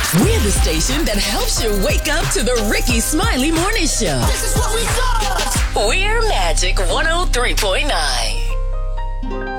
We're the station that helps you wake up to the Ricky Smiley Morning Show. This is what we do. We're Magic 103.9.